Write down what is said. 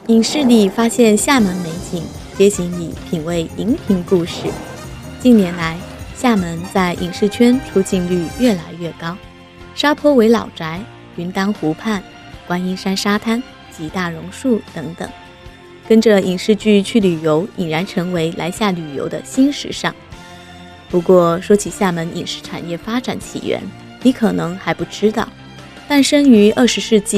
影视里发现厦门美景，街景里品味荧屏故事。近年来，厦门在影视圈出镜率越来越高，沙坡尾老宅、云丹湖畔、观音山沙滩及大榕树等等，跟着影视剧去旅游，已然成为来厦旅游的新时尚。不过，说起厦门影视产业发展起源，你可能还不知道，诞生于20世纪